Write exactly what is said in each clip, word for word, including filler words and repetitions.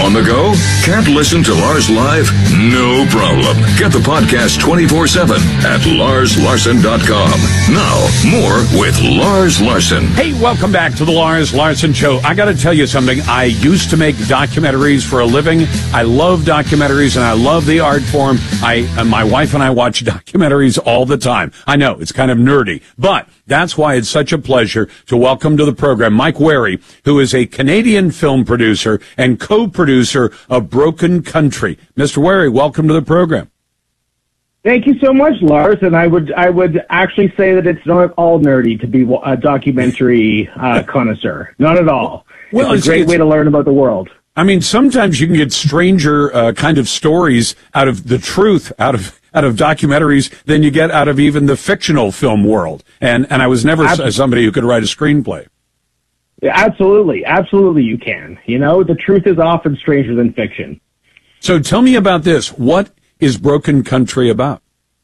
On the go? Can't listen to Lars live? No problem. Get the podcast twenty-four seven at lars larson dot com. Now, more with Lars Larson. Hey, welcome back to the Lars Larson Show. I got to tell you something. I used to make documentaries for a living. I love documentaries, and I love the art form. I, uh, my wife and I watch documentaries all the time. I know, it's kind of nerdy, but that's why it's such a pleasure to welcome to the program Mike Wary, who is a Canadian film producer and co-producer of Broken Country. Mister Wary, welcome to the program. Thank you so much, Lars. And I would I would actually say that it's not all nerdy to be a documentary uh, connoisseur. Not at all. Well, it's a great it's, way to learn about the world. I mean, sometimes you can get stranger uh, kind of stories out of the truth, out of out of documentaries than you get out of even the fictional film world. And and I was never Absolutely. somebody who could write a screenplay. Yeah, absolutely. Absolutely you can. You know, the truth is often stranger than fiction. So tell me about this. What is Broken Country about?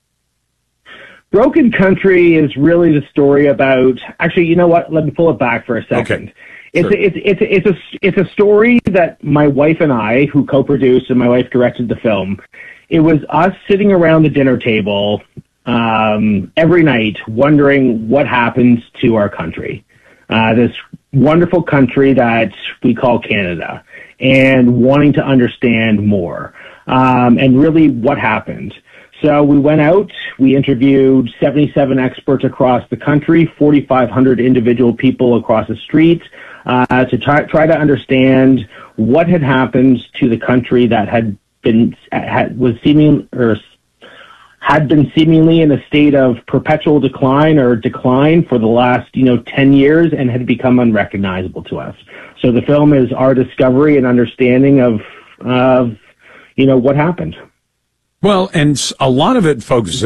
Broken Country is really the story about, actually, you know what? Let me pull it back for a second. Okay. It's, sure. a, it's, it's, a, it's, a, it's a story that my wife and I, who co-produced and my wife directed the film, it was us sitting around the dinner table um, every night wondering what happens to our country, uh, this wonderful country that we call Canada, and wanting to understand more um, and really what happened. So we went out, we interviewed seventy-seven experts across the country, forty-five hundred individual people across the street, uh, to try, try to understand what had happened to the country that had been, had, was seeming, or had been seemingly in a state of perpetual decline or decline for the last, you know, ten years and had become unrecognizable to us. So the film is our discovery and understanding of, of, you know, what happened. Well, and a lot of it focuses